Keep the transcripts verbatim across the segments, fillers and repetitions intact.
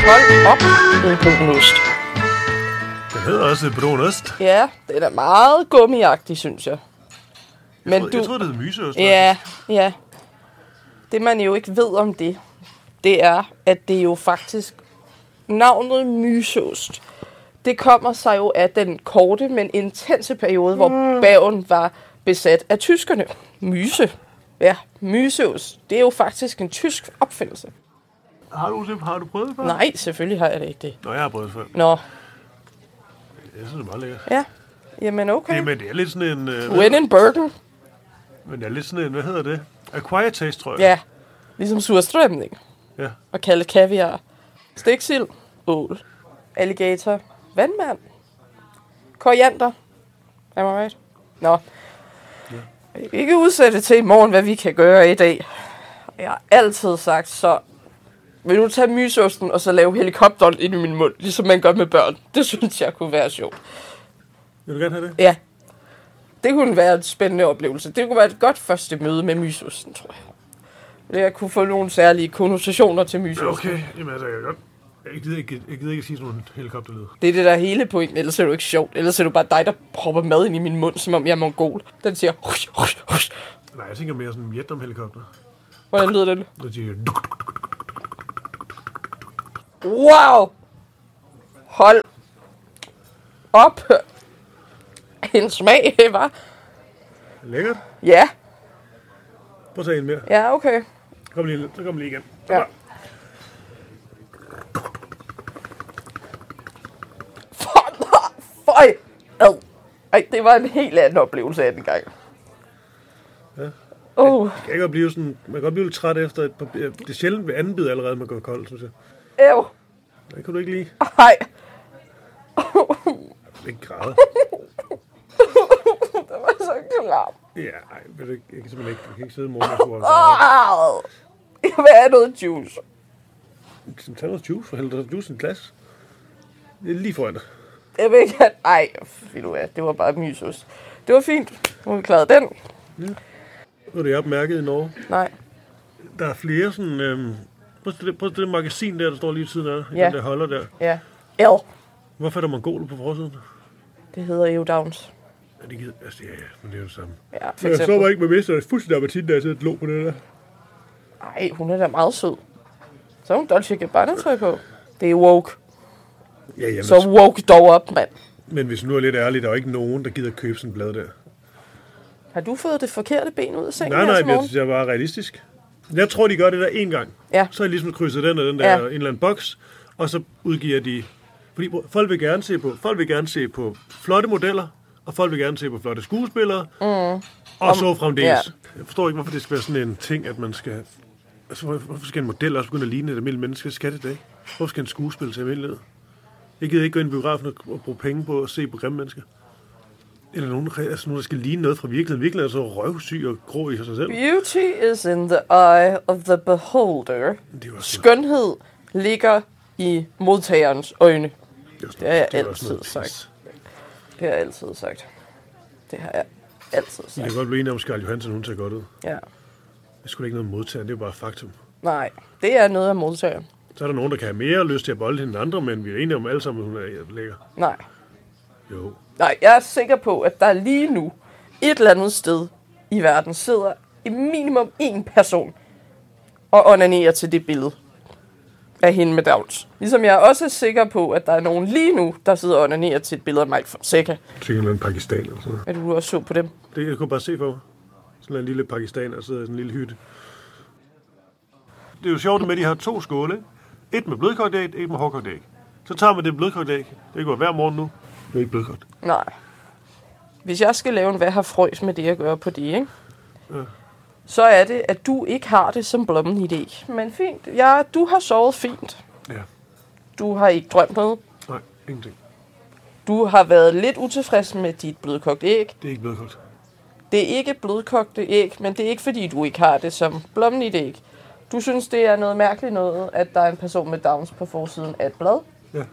Hold op, en brun ost. Den hedder også brun ost. Ja, den er meget gummiagtig, synes jeg. Men Jeg troede, du... jeg troede det hed myseost. Ja, ja. Det man jo ikke ved om det, det er, at det jo faktisk... Navnet myseost, det kommer sig jo af den korte, men intense periode, hvor Bergen var besat af tyskerne. Myse. Ja, myseost. Det er jo faktisk en tysk opfindelse. Har du, har du prøvet det før? Nej, selvfølgelig har jeg det ikke det. Nå, jeg har prøvet det før. Nå, Jeg synes, det er meget lækkert. ja. Jamen okay. Det, men det er lidt sådan en... Øh, When in Bergen. Men det er lidt sådan en, hvad hedder det? Acquired taste, tror jeg. Ja, ligesom surstrømning. Ja. Og kalde kaviar. Stegsild. Ål. Alligator. Vandmand. Koriander. Am I right? Nå. Ja. Ikke udsætte til i morgen, hvad vi kan gøre i dag. Jeg har altid sagt, så vil du tage myseosten og så lave helikopteren ind i min mund, ligesom man gør med børn. Det synes jeg kunne være sjovt. Vil du gerne have det? Ja. Det kunne være en spændende oplevelse. Det kunne være et godt første møde med myseosten, tror jeg. Jeg kunne få nogle særlige konnotationer til myseosten. Okay, jamen altså, jeg kan godt. Jeg gider ikke, jeg gider ikke at sige sådan nogle helikopterlyd. Det er det der hele point, ellers er det jo ikke sjovt. Ellers er det bare dig, der propper mad ind i min mund, som om jeg er mongol. Den siger... Hush, hush, hush. Nej, jeg tænker mere sådan en Vietnam-helikopter. Hvordan lyder den? Den siger... Wow! Hold op! En smag, hva'? Lækkert. Ja. Prøv at tage en mere. Ja, okay. Kom lige, så kom lige igen. Ja. Føj! Ad. Ej, det var en helt anden oplevelse af den gang. Ja. Oh. Det kan godt blive sådan, man kan godt blive lidt træt efter et par... Det er sjældent ved anden bid allerede, man går kold, synes jeg. Ew. Det kan du ikke lide. Ej. Ikke græde. Det var så klar. Ja, ej, ved du ikke, jeg kan simpelthen ikke, jeg kan ikke sidde i morgen og få Wow. Hvad er noget juice? Tag noget juice, for helvede, juice i en glas. Det er lige foran dig. Jeg ved ikke, at... Ej, ved du hvad, det var bare myseost. Det var fint. Nu har vi klaret den. Ja. Ved du, jeg har opmærket i Norge. Nej. Der er flere sådan... Øhm, prøv at det, prøv at det magasin der, der står lige i siden af. Ja. Den der holder der. Ja. L. Hvorfor er der mongoler på forsiden? Det hedder E U Downs. Ja, det gider... Altså, ja, ja, men det er jo det samme. Ja, for Jeg så eksempel. bare ikke med mister. Det er fuldstændig appetitten, der jeg sidder og lå på det der. Ej, hun er da meget sød. Så har hun Dolce Gabbana-tøj på. Det er woke. Ja, jamen, Så woke dog op, mand. Men hvis nu er lidt ærligt, der er jo ikke nogen, der gider købe sådan et blad der. Har du fået det forkerte ben ud af sengen Nej, her nej, til men jeg morgen? synes, jeg var realistisk. Jeg tror, de gør det der en gang. Ja. Så er de ligesom krydset den og den der Ja. en eller anden boks, og så udgiver de... Fordi folk vil gerne se på, folk vil gerne se på flotte modeller, og folk vil gerne se på flotte skuespillere, mm. og Om, så fremdeles. Ja. Jeg forstår ikke, hvorfor det skal være sådan en ting, at man skal... Altså, hvorfor skal en model også begynde at ligne et almindeligt menneske? Skal det da ikke? Hvorfor skal en skuespiller til almindelighed? Jeg gider ikke gå ind i biografen og bruge penge på at se på grimme mennesker. Eller nogen, altså nogen, der skal ligne noget fra virkeligheden. Virkeligheden er så røvsyg og grå i sig selv. Beauty is in the eye of the beholder. Det var Skønhed ligger i modtagerens øjne. Det, Det har jeg det altid sagt. Det har jeg altid sagt. Det har jeg altid Jeg sagt. kan godt blive enig om, Scarlett Johansson, hun ser godt ud. Ja. Det er sgu da ikke noget modtager, det er bare faktum. Nej, det er noget af modtageren. Så er der nogen, der kan have mere lyst til at bolde end andre, men vi er enige om alle sammen, at hun er lækker. Nej. Jo. Nej, jeg er sikker på, at der lige nu et eller andet sted i verden sidder i minimum én person og onanerer til det billede af hende med Downs. Ligesom jeg også er sikker på, at der er nogen lige nu, der sidder og onanerer til et billede af Mike Fonseca. Det er en eller anden Pakistan eller sådan noget. Er du også så på dem? Det jeg kunne bare se for mig. Sådan en lille pakistaner, der sidder i sådan en lille hytte. Det er jo sjovt med, at de har to skåle. Et med blødkogt æg, et med hårdkogt æg. Så tager man det blødkogt æg. Det går hver morgen nu. Det er ikke blødkogt. Nej. Hvis jeg skal lave en hvad har frøs med det at gøre på det, ikke? Ja. Så er det, at du ikke har det som blommen i det. Men fint. Ja, du har sovet fint. Ja. Du har ikke drømt noget. Nej, ingenting. Du har været lidt utilfreds med dit blødkogte æg. Det er ikke blødkogt. Det er ikke blødkogte æg, men det er ikke fordi, du ikke har det som blommen i det æg. Du synes, det er noget mærkeligt noget, at der er en person med Downs på forsiden af et blad. Ja.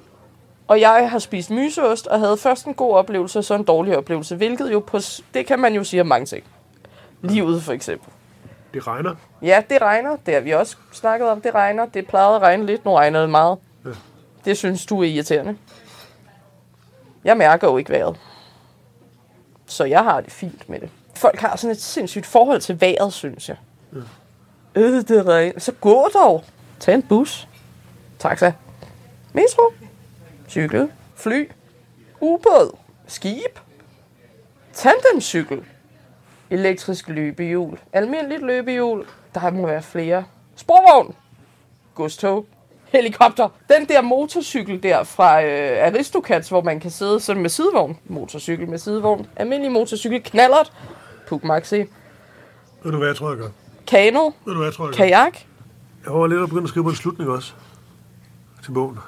Og jeg har spist myseost og havde først en god oplevelse og så en dårlig oplevelse, hvilket jo på, det kan man jo sige om mange ting. Livet for eksempel. Det regner. Ja, det regner. Det har vi også snakket om. Det regner. Det plejede at regne lidt. Nu regner det meget. Ja. Det synes du er irriterende. Jeg mærker jo ikke vejret. Så jeg har det fint med det. Folk har sådan et sindssygt forhold til vejret, synes jeg. Ja. Øh, det regner. Så gå dog. Tag en bus. Taxa. Metro. Cykel. Fly. Ubåd. Skib. Tandemcykel. Elektrisk løbehjul. Almindeligt løbehjul. Der må være flere. Sporvogn. Godstog. Helikopter. Den der motorcykel der fra øh, Aristocats, hvor man kan sidde sådan med sidevogn. Motorcykel med sidevogn. Almindelig motorcykel. Knallert. Puk Maxi. Ved du hvad, jeg tror, jeg gør? Kano. Ved du hvad, jeg tror, jeg gør? Kajak. Jeg var lidt at begynde at skrive på en slutning også. Til bogen.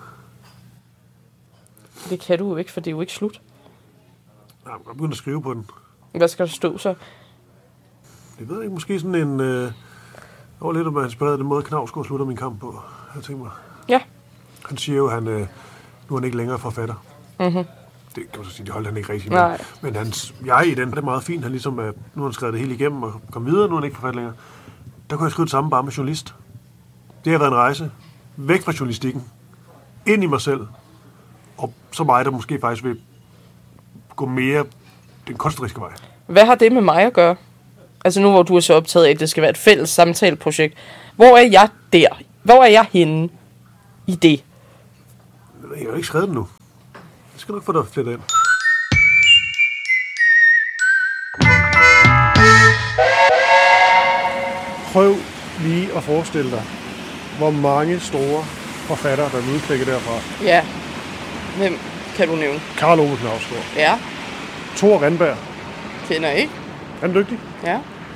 Det kan du jo ikke, for det er jo ikke slut. Nej, jeg begynder at skrive på den. Hvad skal der stå så? Jeg ved ikke, måske sådan en... Øh, jeg var lidt at være inspireret af den måde, Knausgård slutter min kamp på. Jeg tænker mig. Ja. Han siger jo, at han, øh, nu er han ikke længere forfatter. Mhm. Det kan man så sige, det holdt han ikke rigtig med. Nej. Men hans, jeg i den, det er meget fint. Han ligesom, at nu har han skrevet det hele igennem og kom videre, nu er han ikke forfatter længere. Der kunne jeg skrive det samme bare med journalist. Det har været en rejse væk fra journalistikken, ind i mig selv, og så mig, der måske faktisk vil gå mere den kunstneriske vej. Hvad har det med mig at gøre? Altså nu, hvor du er så optaget af, at det skal være et fælles samtaleprojekt. Hvor er jeg der? Hvor er jeg henne i det? Jeg har jo ikke skrevet det nu. Jeg skal nok få dig flettet ind. Prøv lige at forestille dig, hvor mange store forfattere, der er udklækket derfra. Ja. Hvem kan du nævne? Karl Ove Knausgård. Ja. Thor Rindberg. Kender ikke? Er han dygtig? Ja.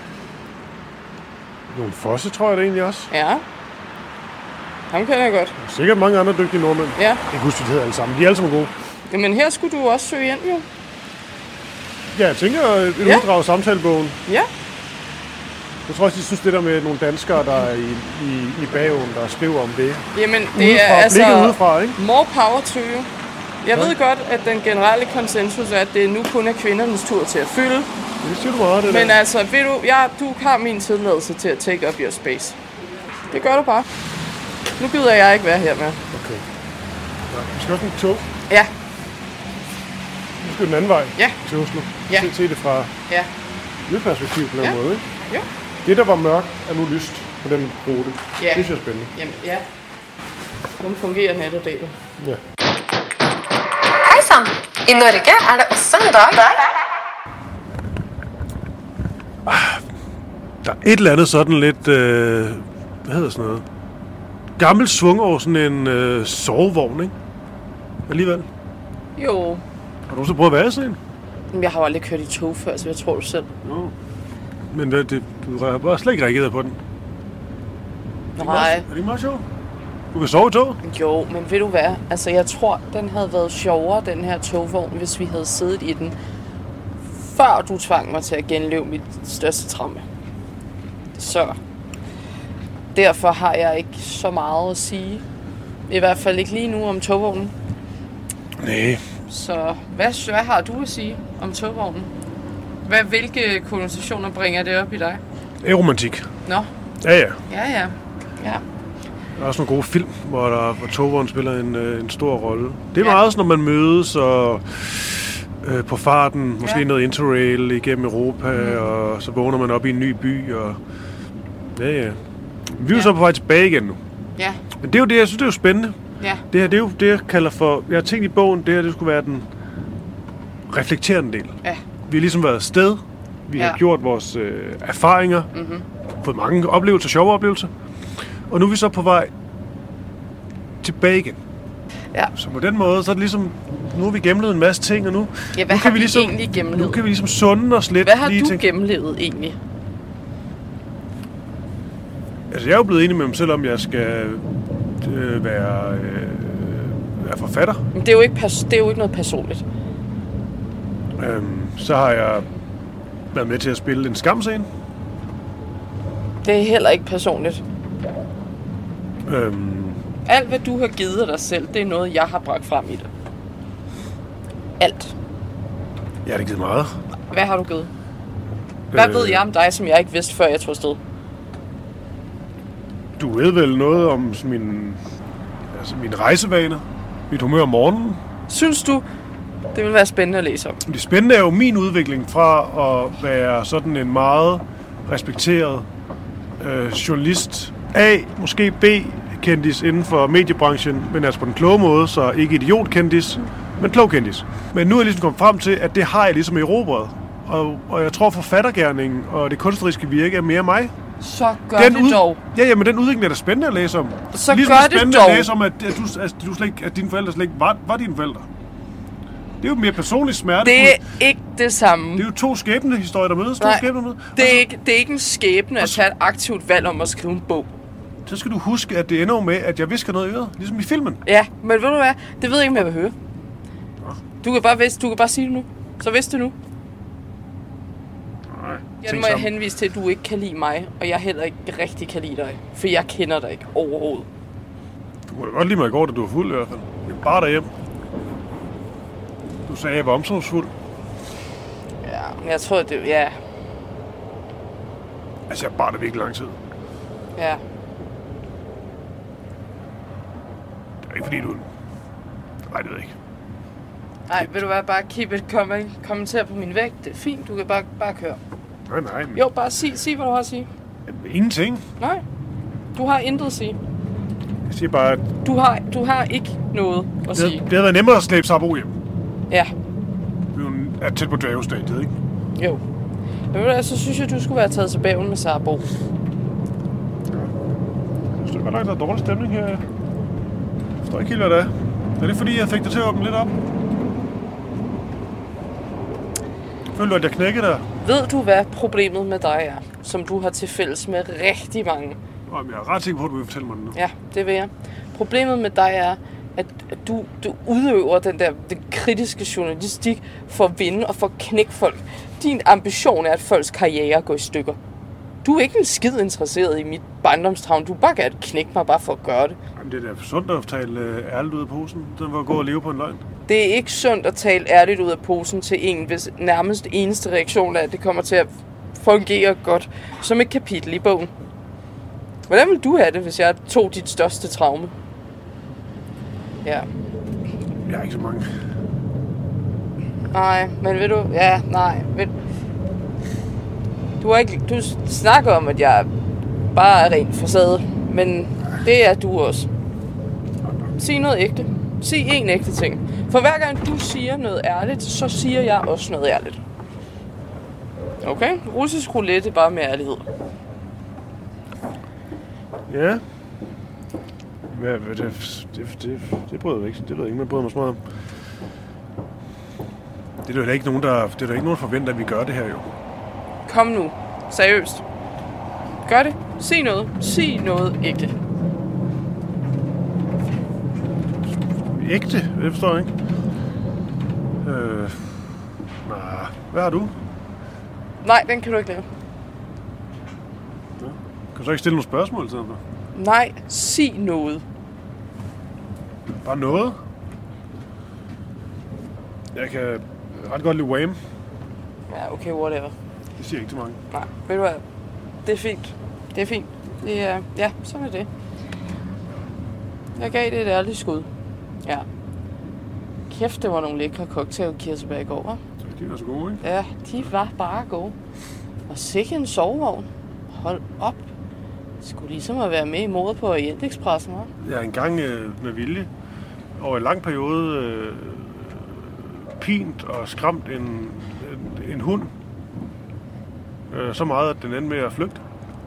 Jon Fosse, tror jeg det egentlig også. Ja. Ham kender jeg godt. Der er sikkert mange andre dygtige nordmænd. Ja. Jeg kan huske, de hedder alle sammen. De er alle sammen gode. Jamen her skulle du også søge ind, jo. Ja, jeg tænker et ja. uddrag af samtalebogen. Ja. Jeg tror også, de synes det der med nogle danskere, der er i, i, i bagen, der skriver om det. Jamen, det udefra, er altså udefra, ikke? More power to you. Jeg ja. ved godt, at den generelle konsensus er, at det nu kun er kvindernes tur til at fylde. Det siger du meget, det Men der. altså, ved du, ja, du har min tilladelse til at take up your space. Det gør du bare. Nu gider jeg ikke være her med. Okay. Ja, vi skal også en tog. Ja. Vi skal den anden vej ja. til Oslo. Ja. Se, se det fra ja. et perspektiv på den ja. måde, ikke? Ja. Det, der var mørkt, er nu lyst på den rute. Ja. Det synes jeg er spændende. Jamen, ja. Nu fungerer netopdelet. Ja. Hej sann! I Norge er det også en dag. Ah, der er et eller andet sådan lidt, øh, hvad hedder sådan noget, gammel svung over sådan en øh, sovevogn, ikke? Alligevel. Jo. Har du så prøvet at være sådan en? Jeg har jo aldrig kørt i tog før, så jeg tror du selv. No. Men det, det, du har bare slet ikke reageret på den. Nej. Er det ikke meget sjovt? Du kan sove i tog? Jo, men ved du hvad? Altså, jeg tror, den havde været sjovere, den her togvogn, hvis vi havde siddet i den, før du tvang mig til at genleve mit største traume. Så derfor har jeg ikke så meget at sige. I hvert fald ikke lige nu om togvognen. Nej. Så hvad, hvad har du at sige om togvognen? Hvad, hvilke konnotationer bringer det op i dig? Eromantik. Nå. Ja, ja. Ja, ja. Ja. Der er også nogle gode film, hvor, der, hvor togvognen spiller en, en stor rolle. Det er ja. meget sådan, når man mødes og øh, på farten, måske ja. noget interrail igennem Europa, mm. og så vågner man op i en ny by. Og ja, ja. Vi er jo ja. så på vej tilbage igen nu. Ja. Men det er jo det, jeg synes, det er jo spændende. Ja. Det her, det er jo det, jeg kalder for... Jeg har tænkt i bogen, det her, det skulle være den reflekterende del. Ja. Vi har ligesom været afsted. Vi ja. har gjort vores øh, erfaringer. Mm-hmm. Fået mange oplevelser, sjove oplevelser. Og nu er vi så på vej tilbage igen. Ja. Så på den måde, så er det ligesom... Nu har vi gennemlevet en masse ting, og nu... Ja, hvad nu har kan vi, vi ligesom, egentlig gennemlevet? Nu kan vi ligesom sunde os lidt. Hvad har lige du til... gennemlevet egentlig? Altså, jeg er jo blevet enig med mig selv om, jeg skal øh, være, øh, være forfatter. Men det er jo ikke, pers- det er jo ikke noget personligt. Øhm, så har jeg været med til at spille en skamscene. Det er heller ikke personligt. Øhm, Alt, hvad du har givet af dig selv, det er noget, jeg har bragt frem i det. Alt. Jeg har det givet meget. Hvad har du givet? Hvad øh, ved jeg om dig, som jeg ikke vidste, før jeg tog afsted? Du ved vel noget om min, altså mine rejsevaner, mit humør om morgenen. Synes du, det vil være spændende at læse om? Det spændende er jo min udvikling fra at være sådan en meget respekteret øh, journalist. A, måske B, kendis inden for mediebranchen, men altså på den kloge måde, så ikke idiot-kendis, men klog kendis. Men nu er jeg ligesom kommet frem til, at det har jeg ligesom erobret. Og, og jeg tror, forfattergerningen og det kunstneriske virke er mere mig. Så gør den det ud... dog. Ja, ja, men den udvikling er da spændende at læse om. Så ligesom gør det det spændende dog. at læse om, at, at, du, at, du slet ikke, at dine forældre slet ikke var, var dine forældre. Det er jo mere personlig smerte. Det er ikke det samme. Det er jo to skæbnehistorier, der mødes. To Nej, skæbner mødes. det er, ikke, det er ikke en skæbne at tage et aktivt valg om at skrive en bog. Så skal du huske, at det ender med, at jeg visker noget i øret, ligesom i filmen. Ja, men ved du hvad? Det ved jeg ikke, om jeg vil høre. Du kan bare, vidste, du kan bare sige det nu. Så vidste det nu. Nej, Jeg må jeg henvise til, at du ikke kan lide mig, og jeg heller ikke rigtig kan lide dig. For jeg kender dig ikke overhovedet. Du kunne da godt lide mig i går, da du var fuld i hvert fald. Jeg bare derhjemme. Du sagde, at jeg var omsorgsfuld. Ja, men jeg tror, det... Ja, Altså, jeg bar det virkelig lang tid. ja. Det er ikke fordi, du... Nej, det ved jeg ikke. Nej, vil du være bare keep it coming. Kommenter på min vægt. Det er fint, du kan bare, bare køre. Nej, nej. Men... Jo, bare sig, sig, hvad du har at sige. Ingenting. Nej, du har intet at sige. Jeg siger bare, at Du har, du har ikke noget at det, sige. det havde været nemmere at slæbe Sarbo hjem. Ja, Vi er tæt på dværgestadiet, ikke? jo. Men ved du hvad, så synes jeg, du skulle være taget til bagen med Sarbo. Jeg synes, det er godt nok, der er dårlig stemning her. Jeg forstår ikke helt, hvad det er. Er det fordi, jeg fik dig til at åbne lidt op? Følte du, at jeg knækkede der? Ved du, hvad problemet med dig er, som du har til fælles med rigtig mange? Nå, men jeg er ret sikker på, at du vil fortælle mig det nu. Ja, det vil jeg. Problemet med dig er, at du, du udøver den der den kritiske journalistik for at vinde og for at knække folk. Din ambition er, at folks karriere går i stykker. Du er ikke en skid interesseret i mit barndomstavn. Du vil bare gerne knække mig bare for at gøre det. Jamen, det er da sundt at tale uh, ærligt ud af posen. Den var at gå og leve på en løgn. Det er ikke sundt at tale ærligt ud af posen til en, hvis nærmest eneste reaktion er, at det kommer til at fungere godt som et kapitel i bogen. Hvordan vil du have det, hvis jeg tog dit største traume? Ja. Jeg har ikke så mange. Nej, men ved du... Ja, nej. Ved, du, har ikke, du snakker om, at jeg bare er rent facade. Men det er du også. Sig noget ægte. Sig en ægte ting. For hver gang du siger noget ærligt, så siger jeg også noget ærligt. Okay? Russisk roulette er bare med ærlighed. Ja. Hvad, hvad det, det, det, det bryder jeg ikke. Det ved jeg ikke, man bryder mig så meget om. Det er jo ikke nogen, der, det er der ikke nogen, der forventer, at vi gør det her jo. Kom nu. Seriøst. Gør det. Sig noget. Sig noget ægte. Ægte? Det forstår jeg ikke. Øh, nej, hvad har du? Nej, den kan du ikke lave. Ja. Kan du så ikke stille nogle spørgsmål til mig? Nej, sig noget. Bare noget? Jeg kan ret godt lide Wham. Ja, okay, whatever. Det siger jeg ikke til mange. Nej, ved du hvad? Det er fint. Det er fint. Det er, ja, sådan er det. Jeg gav det et ærligt skud. Ja. Kæft, det var nogle lækre cocktailkirsebær i går, hva'? De var så gode, ikke? Ja, de var bare gode. Og sikke en sovevogn. Hold op. Det skulle ligesom at være med i mordet på Orientekspressen, hva'? Jeg har engang øh, med vilje over en lang periode øh, pint og skræmt en, en, en hund. Øh, så meget, at den endte med at flygte.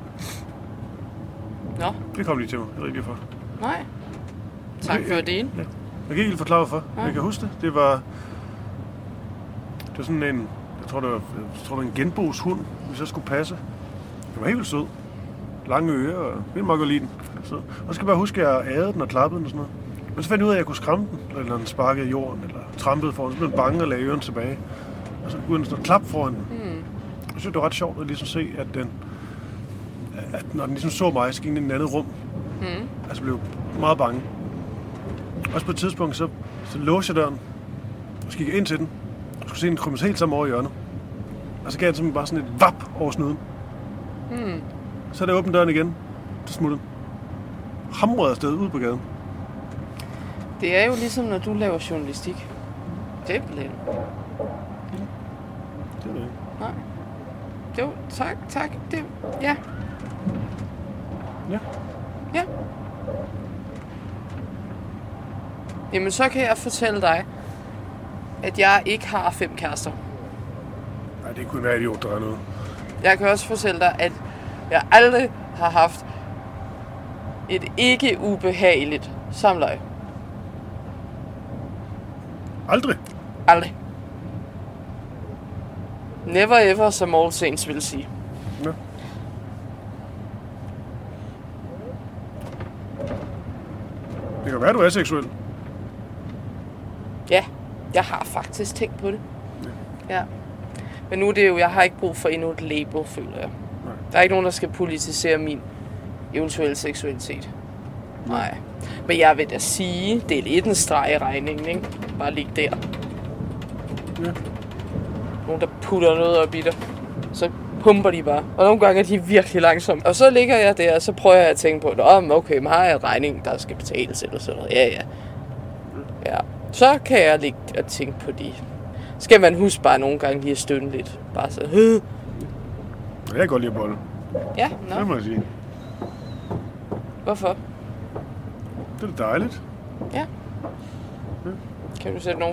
Nå, Det kom lige til mig. Jeg ved ikke hvorfor. nej. Tak for det ene. Ja. Jeg kan ikke helt forklare hvorfor. Nej. Jeg kan huske det. Det var, det var sådan en, jeg tror det var, jeg tror det var en genbrugshund, hvis jeg skulle passe. Den var helt vildt sød. Lange ører, og jeg meget godt lide den. Så, og så skal jeg bare huske, at jeg adede den og klappede den og sådan noget. Men så fandt jeg ud af, at jeg kunne skræmme den, eller den sparkede i jorden, eller trampede foran. Så blev den bange og lagde ørerne tilbage. Og så kunne den stå klap foran den. Mm. Jeg synes, det var ret sjovt at ligesom se, at den, at når den ligesom så mig, så gik den i et andet rum. Mm. Altså blev meget bange. Også på et tidspunkt, så, så låste jeg døren, og så gik jeg ind til den, og skulle se den krymmes helt sammen over i hjørnet. Og så gav den simpelthen bare sådan et vap over snuden. Mm. Så da jeg åbnede døren igen, så smuttede den. hamret afsted ud på gaden. Det er jo ligesom, når du laver journalistik. Simpelthen. Det er det ikke. Nej. Jo, tak, tak. Det, ja. Ja. Ja. Jamen, så kan jeg fortælle dig, at jeg ikke har fem kærester. Nej, det kunne være idiot, der er noget. Jeg kan også fortælle dig, at jeg aldrig har haft et ikke ubehageligt samleje. Aldrig. Aldrig. Never ever, som All Saints vil sige. Ja. Det kan være, du er seksuel. Ja, jeg har faktisk tænkt på det. Ja. Men nu er det jo, jeg har ikke brug for endnu et label, føler jeg. Nej. Der er ikke nogen, der skal politisere min eventuelle seksualitet. Nej. Men jeg vil da sige, det er lidt en streg i regningen, ikke? Bare ligge der. Ja. Nogen, der putter noget op i dig. Så pumper de bare. Og nogle gange er de virkelig langsomme. Og så ligger jeg der, og så prøver jeg at tænke på, at okay, men har jeg en regning, der skal betales eller sådan noget. Ja, ja. Ja. Så kan jeg ligge og tænke på de. Skal man huske bare nogle gange lige at stønne lidt. Bare så. Øh. Jeg kan godt lide at bolle. Ja, No. nå. Det må jeg sige. Hvorfor? Det er dejligt. Ja. Kan du sætte nogle